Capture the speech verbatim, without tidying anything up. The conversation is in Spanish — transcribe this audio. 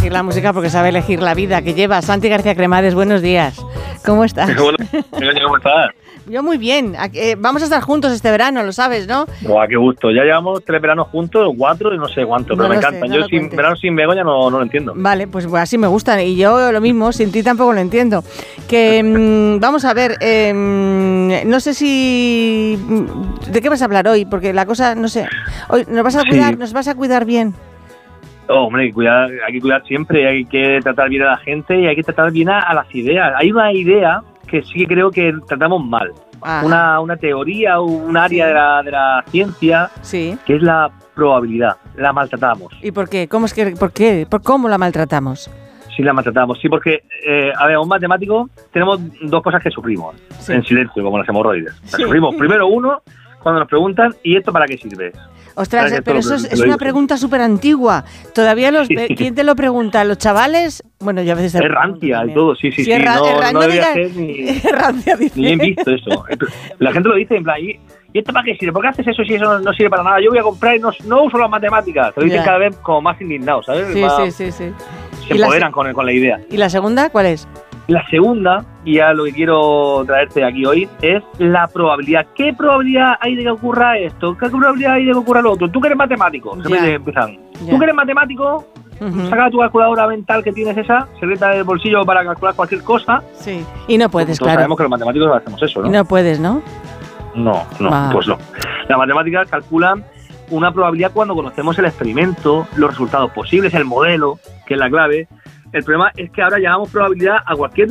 elegir la música porque sabe elegir la vida que lleva. Santi García Cremades, buenos días. ¿Cómo estás? Bueno, ¿cómo estás? Yo muy bien. Eh, vamos a estar juntos este verano, lo sabes, ¿no? Buah, qué gusto. Ya llevamos tres veranos juntos, cuatro y no sé cuántos, pero no me sé, encantan. no Yo sin verano sin Begoña no, no lo entiendo. Vale, pues, pues así me gustan. Y yo lo mismo, sin ti tampoco lo entiendo. Que mmm, vamos a ver, eh, no sé si... ¿De qué vas a hablar hoy? Porque la cosa, no sé... Hoy nos vas a cuidar, sí. nos vas a cuidar bien. Oh, hombre, hay que, cuidar, hay que cuidar siempre, hay que tratar bien a la gente y hay que tratar bien a, a las ideas. Hay una idea que sí que creo que tratamos mal. Una, una teoría, un área sí. de, la, de la ciencia, sí. que es la probabilidad. La maltratamos. ¿Y por qué? ¿Cómo es que, por qué? ¿Por cómo la maltratamos? Sí, la maltratamos. Sí, porque, eh, a ver, un matemático tenemos dos cosas que sufrimos sí. en silencio, como las hemorroides. Sí. Sufrimos primero uno, cuando nos preguntan, ¿y esto para qué sirve? Ostras, pero eso es, es una pregunta súper antigua. Todavía los... Sí. ¿Quién te lo pregunta? ¿Los chavales? Bueno, yo a veces... Es rancia y todo, sí, sí, sí. sí ra- no ra- no, no debería diga, ser ni... rancia, dice. Ni bien visto eso. La gente lo dice en plan, ¿y esto para qué sirve? ¿Por qué haces eso si eso no, no sirve para nada? Yo voy a comprar y no, no uso las matemáticas. Te lo dicen ya. cada vez como más indignados, ¿sabes? Sí, más, sí, sí, sí. Se empoderan con, con la idea. ¿Y la segunda cuál es? La segunda, y ya lo que quiero traerte aquí hoy, es la probabilidad. ¿Qué probabilidad hay de que ocurra esto? ¿Qué probabilidad hay de que ocurra lo otro? Tú que eres matemático, se empiezan. Ya. Tú que eres matemático, uh-huh. saca tu calculadora mental que tienes esa, secreta del bolsillo para calcular cualquier cosa. Sí, y no puedes, Todos claro. sabemos que los matemáticos hacemos eso, ¿no? Y no puedes, ¿no? No, no, wow. pues no. Las matemáticas calculan una probabilidad cuando conocemos el experimento, los resultados posibles, el modelo, que es la clave. El problema es que ahora llamamos probabilidad a cualquier